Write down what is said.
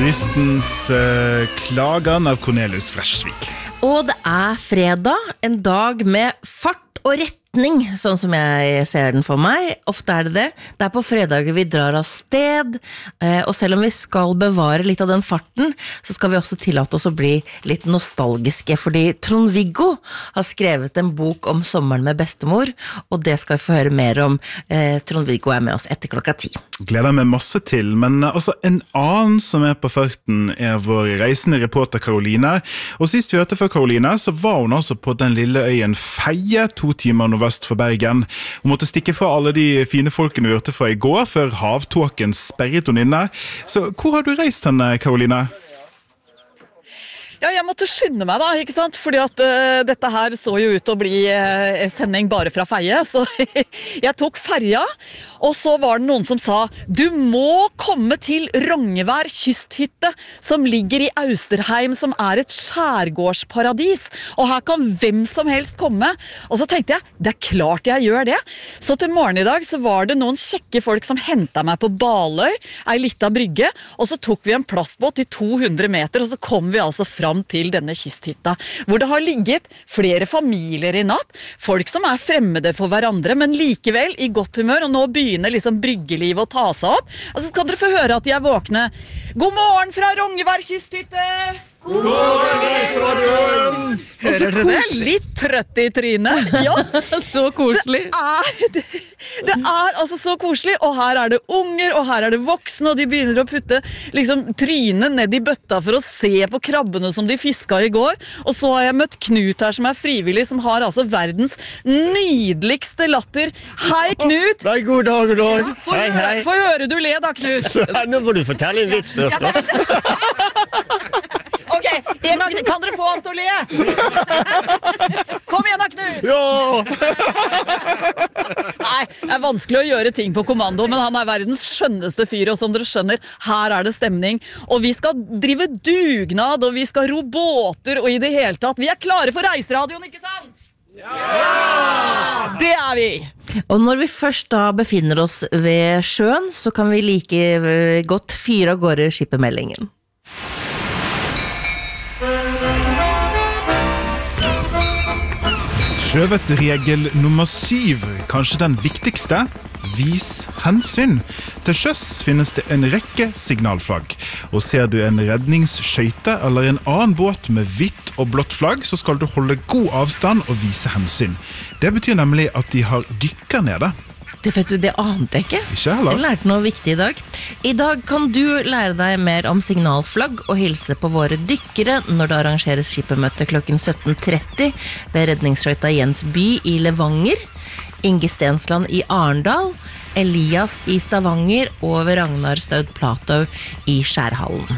Turistens klagen av Cornelius Fresvik. Og det fredag, en dag med fart og retning, sånn som jeg ser den for meg. Ofte det det. Det på fredager vi drar av sted, og selv om vi skal bevare litt av den farten, så skal vi også tillate oss å bli litt nostalgiske, fordi Trond-Viggo har skrevet en bok om sommeren med bestemor, og det skal vi få høre mer om. Trond-Viggo med oss etter 10:00. Gleder meg masse til, men altså en annen som på farten vår reisende reporter Karoline. Og sist vi hørte fra Karoline, så var hun altså på den lille øyen Feie, 2 timer nordvest for Bergen. Hun måtte stikke fra alle de fine folkene vi hørte fra I går, før havtåken sperret hun inne. Så hvor har du reist henne, Karoline? Ja, jeg måtte skynde meg da, ikke sant? Fordi at dette her så jo ut til å bli sending bare fra Feie, så jeg tok ferja, og så var det noen som sa, du må komme til Rognevær kysthytte, som ligger I Austerheim, som et skjærgårdsparadis, og her kan hvem som helst komme. Og så tenkte jeg, det klart jeg gjør det. Så til morgen I dag så var det noen kjekke folk som hentet meg på Baløy, ei lita brygge, og så tok vi en plastbåt I 200 meter, og så kom vi altså fram til denne kysthytta, hvor det har ligget flere familier I natt, folk som fremmede for hverandre, men likevel I godt humør, og nå begynner liksom bryggelivet å ta seg opp. Altså kan dere få høre at de våkne. God morgen fra Rognevær kysthytte! God morgen! Hører dere det? Litt trøtt I trynet. Ja, så koselig. Det altså så koselig, og her det unger, og her det voksne, og de begynner å putte liksom trynet ned I bøtta for å se på krabbene som de fisket I går. Og så har jeg møtt Knut her som frivillig, som har altså verdens nydeligste latter. Hei Knut! Nei, god dag, god dag. Hei. Få høre du le da, Knut. Nå må du fortelle en vits først. Ok, en gang, kan dere få han til å le? Kom igjen da, Knut! Ja! Nei, det vanskelig å gjøre ting på kommando, men han verdens skjønneste fyr, og som dere skjønner, her det stemning. Og vi skal drive dugnad, og vi skal ro båter, og I det hele tatt. Vi klare for reiseradioen, ikke sant? Ja! Det vi! Og når vi først da befinner oss ved sjøen, så kan vi like godt fyre av gårde skippermeldingen. Sjøvettregel nummer 7, kanskje den viktigste, vis hensyn. Til sjøs finnes det en rekke signalflagg, og ser du en redningsskøyte eller en annen båt med hvitt og blått flagg, så skal du holde god avstand og vise hensyn. Det betyr nemlig at de har dykker nede. Det vet du, det ante jeg ikke. Ikke heller. Jeg lærte noe viktig I dag. I dag kan du lære deg mer om signalflagg og hilse på våre dykkere når det arrangeres skippermøte klokken 17:30 ved redningsskøyta Jens By I Levanger, Inge Stensland I Arendal, Elias I Stavanger og ved Ragnar Staud Platou I Skjærhallen.